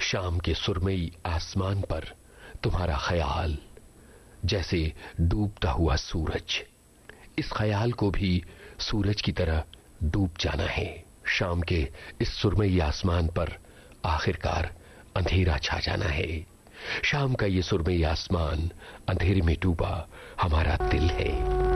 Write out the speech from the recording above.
शाम के सुरमई आसमान पर तुम्हारा ख्याल जैसे डूबता हुआ सूरज। इस ख्याल को भी सूरज की तरह डूब जाना है। शाम के इस सुरमई आसमान पर आखिरकार अंधेरा छा जाना है। शाम का ये सुरमई आसमान अंधेरे में डूबा हमारा दिल है।